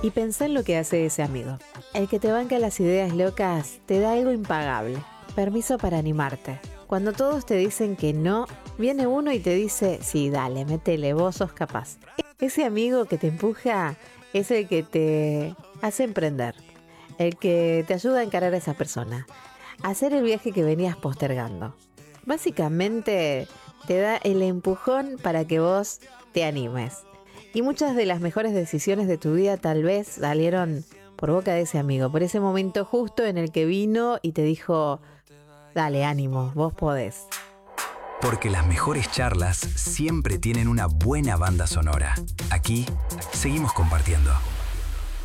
Y pensá en lo que hace ese amigo. El que te banca las ideas locas te da algo impagable. Permiso para animarte. Cuando todos te dicen que no, viene uno y te dice, sí, dale, métele, vos sos capaz. Ese amigo que te empuja es el que te hace emprender. El que te ayuda a encarar a esa persona. A hacer el viaje que venías postergando. Básicamente te da el empujón para que vos te animes. Y muchas de las mejores decisiones de tu vida tal vez salieron por boca de ese amigo, por ese momento justo en el que vino y te dijo, dale, ánimo, vos podés. Porque las mejores charlas siempre tienen una buena banda sonora. Aquí seguimos compartiendo.